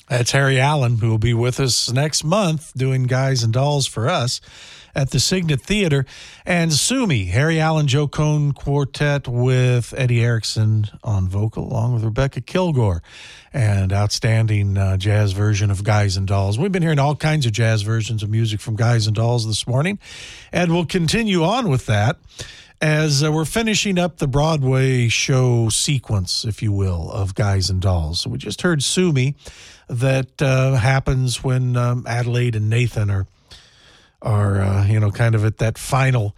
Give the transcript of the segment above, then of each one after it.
That's Harry Allen, who will be with us next month doing Guys and Dolls for us at the Signet Theater. And Sumi, Harry Allen, Joe Cohn Quartet with Eddie Erickson on vocal, along with Rebecca Kilgore, and outstanding jazz version of Guys and Dolls. We've been hearing all kinds of jazz versions of music from Guys and Dolls this morning, and we'll continue on with that as we're finishing up the Broadway show sequence, if you will, of Guys and Dolls. So we just heard Sumi. That happens when Adelaide and Nathan are kind of at that final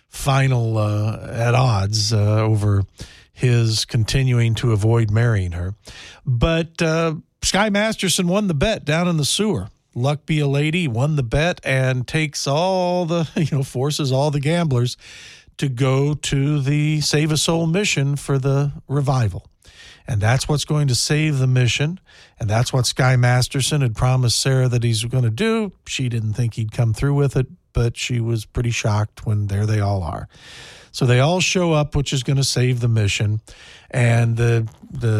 at odds over his continuing to avoid marrying her. But Sky Masterson won the bet down in the sewer. Luck be a lady, won the bet, and takes all the, forces all the gamblers to go to the Save a Soul mission for the revival. And that's what's going to save the mission. And that's what Sky Masterson had promised Sarah that he's going to do. She didn't think he'd come through with it, but she was pretty shocked when there they all are. So they all show up, which is going to save the mission. And the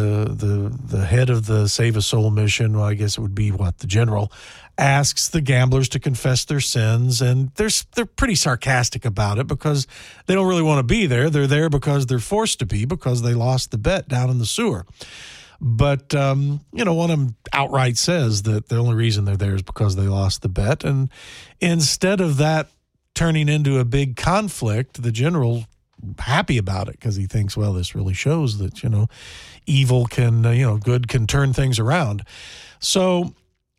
head of the Save a Soul mission, well, I guess it would be the general, asks the gamblers to confess their sins, and they're pretty sarcastic about it because they don't really want to be there. They're there because they're forced to be because they lost the bet down in the sewer. But, one of them outright says that the only reason they're there is because they lost the bet. And instead of that turning into a big conflict, the general happy about it because he thinks, well, this really shows that, evil can, good can turn things around. So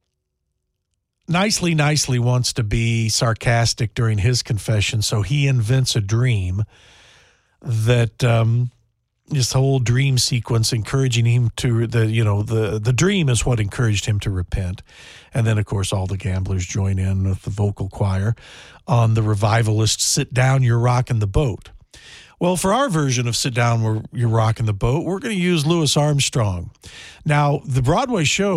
Nicely wants to be sarcastic during his confession, so he invents a dream that this whole dream sequence encouraging him to the dream is what encouraged him to repent. And then, of course, all the gamblers join in with the vocal choir on the revivalist Sit Down, You're Rockin' the Boat. Well, for our version of Sit Down, You're Rockin' the Boat, we're going to use Louis Armstrong. Now, the Broadway show